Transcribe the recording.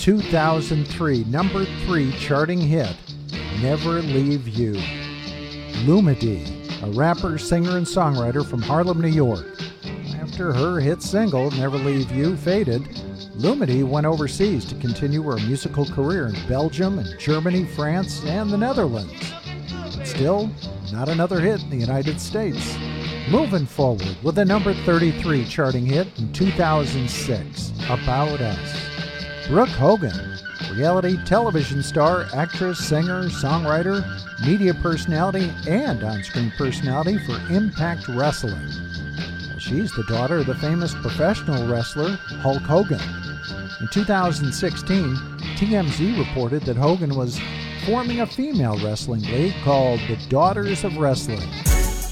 2003 number 3 charting hit, Never Leave You. Lumidee, a rapper, singer, and songwriter from Harlem, New York. After her hit single, Never Leave You, faded, Lumidee went overseas to continue her musical career in Belgium and Germany, France, and the Netherlands. Still, not another hit in the United States. Moving forward with a number 33 charting hit in 2006, About Us. Brooke Hogan, reality television star, actress, singer, songwriter, media personality, and on-screen personality for Impact Wrestling. She's the daughter of the famous professional wrestler Hulk Hogan. In 2016, TMZ reported that Hogan was forming a female wrestling league called the Daughters of Wrestling.